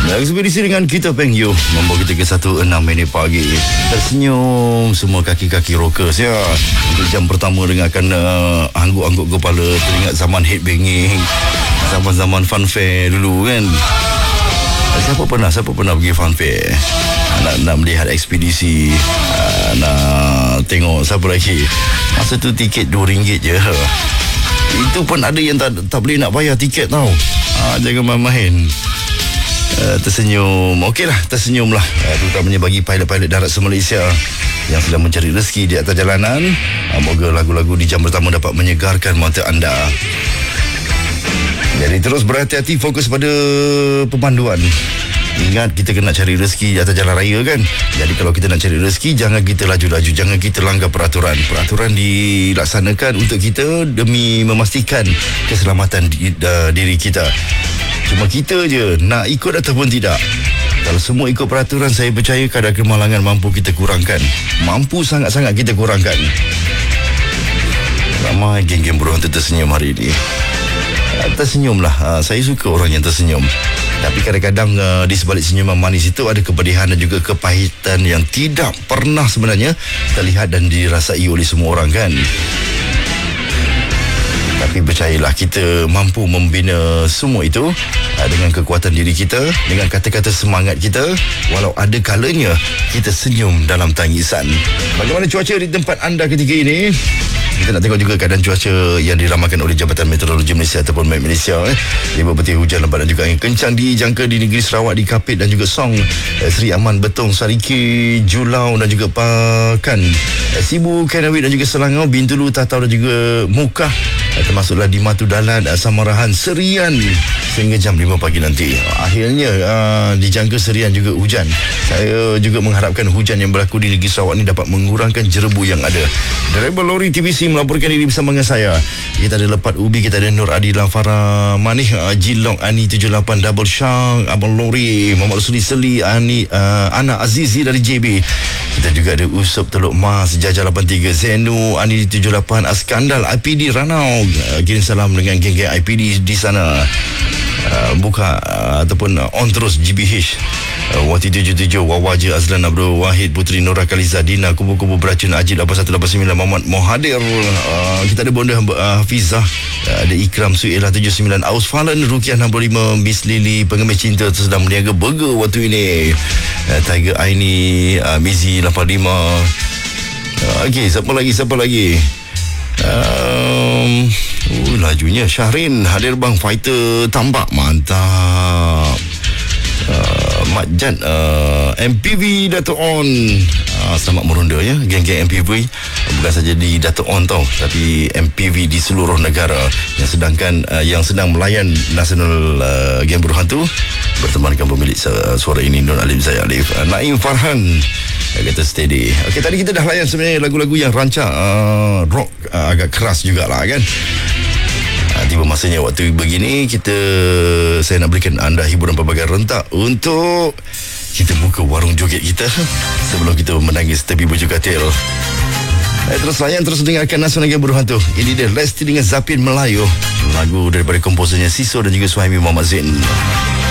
Ekspedisi dengan kita Peng Yu membawa kita ke 1:06 pagi. Tersenyum semua kaki-kaki rockers ya. Untuk jam pertama dengarkan angguk-angguk kepala, teringat zaman headbanging, zaman-zaman funfair dulu kan. Siapa pernah pergi funfair? Nak melihat ekspedisi, nak tengok siapa lagi. Masa tu tiket RM2 je. Itu pun ada yang tak boleh nak bayar tiket tau. Jangan main-main. Tersenyum. Okeylah, tersenyumlah. Terutamanya bagi pilot-pilot darat se-Malaysia yang sedang mencari rezeki di atas jalanan. Moga lagu-lagu di jam pertama dapat menyegarkan mata anda. Jadi terus berhati-hati, fokus pada pemanduan. Ingat, kita kena cari rezeki di atas jalan raya kan. Jadi kalau kita nak cari rezeki, jangan kita laju-laju, jangan kita langgar peraturan. Peraturan dilaksanakan untuk kita demi memastikan keselamatan diri kita. Cuma kita je nak ikut ataupun tidak. Kalau semua ikut peraturan, saya percaya kadar kemalangan mampu kita kurangkan. Mampu sangat-sangat kita kurangkan. Ramai geng-geng buruh hantu tersenyum hari ini. Tersenyumlah. Saya suka orang yang tersenyum. Tapi kadang-kadang di sebalik senyuman manis itu ada kepedihan dan juga kepahitan yang tidak pernah sebenarnya terlihat dan dirasai oleh semua orang kan. Tapi percayalah, kita mampu membina semua itu dengan kekuatan diri kita, dengan kata-kata semangat kita. Walau ada kalanya kita senyum dalam tangisan. Bagaimana cuaca di tempat anda ketika ini? Kita nak tengok juga keadaan cuaca yang diramalkan oleh Jabatan Meteorologi Malaysia ataupun MET Malaysia. Lima petir hujan lebat dan juga angin kencang dijangka di negeri Sarawak, di Kapit dan juga Song, Seri Aman, Betong, Sariki, Julau dan juga Pakan, Sibu, Kanawi dan juga Selangor, Bintulu, Tatau dan juga Mukah, termasuklah di Matu Dalat, Samarahan, Serian sehingga jam 5 pagi nanti. Akhirnya dijangka Serian juga hujan. Saya juga mengharapkan hujan yang berlaku di negeri Sarawak ini dapat mengurangkan jerebu yang ada. Driver lori TVC melaporkan diri bersama dengan saya. Kita ada Lepat Ubi, kita ada Nur Adila, Farah Manih, Jilong, Ani 78, Double Shark, Abang Lori, Muhammad Rasuli Seli, Ana Azizi dari JB. Kita juga ada Usup Teluk Mas, Jajah 83, Zenu, Ani 78, Askandal, IPD Ranau. Kirim salam dengan geng-geng IPD di sana. Buka ataupun on terus GBH, Wati 77, Wawaja, Azlan Abdul Wahid, Putri Nora Kaliza, Dina, Kubu-Kubu Beracun, Ajib 8189, Muhammad Mohadir. Kita ada Bonda Hafizah, ada Ikram Suilah 79, Aus Falan, Rukiah 65, Miss Lily, Pengemis Cinta sedang meniaga burger waktu ini, Tiger Aini, Mizi 85. Okey, siapa lagi? Lajunya Syahrin hadir bang, fighter tambak mantap. Mat Jan, MPV Dato' On, selamat meronda ya geng-geng MPV. Bukan saja di Dato' On tau, tapi MPV di seluruh negara yang sedang melayan Nasional Geng Buruh Hantu berteman dengan pemilik suara ini, Nur Alim saya Alif. Naim Farhan kata steady. Okey, tadi kita dah layan sebenarnya lagu-lagu yang rancak rock, agak keras jugalah kan. Tiba masanya waktu begini saya nak berikan anda hiburan pelbagai rentak untuk kita buka warung joget kita sebelum kita menangis tepi baju katil. Terus layan, terus dengarkan Nasional Geng Buruh Hantu. Ini dia Lesti dengan Zapin Melayu, lagu daripada komposernya Siso dan juga Suhaimi Muhammad Zain.